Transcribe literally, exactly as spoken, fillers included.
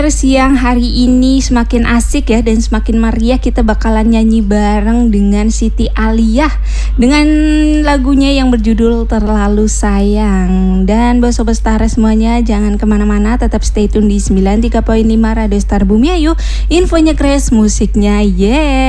Stars yang hari ini semakin asik ya dan semakin meriah. Kita bakalan nyanyi bareng dengan Siti Aliyah dengan lagunya yang berjudul Terlalu Sayang. Dan buat Sobat Stars semuanya jangan kemana-mana, tetap stay tune di sembilan puluh tiga koma lima Radio Star Bumi Ayu. Infonya Kres, musiknya yeah.